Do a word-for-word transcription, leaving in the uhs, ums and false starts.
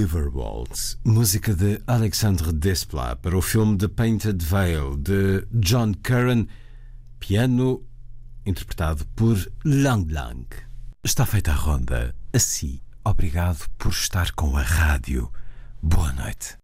River Waltz, música de Alexandre Desplat para o filme The Painted Veil de John Curran, piano interpretado por Lang Lang. Está feita a ronda. Assim, obrigado por estar com a rádio. Boa noite.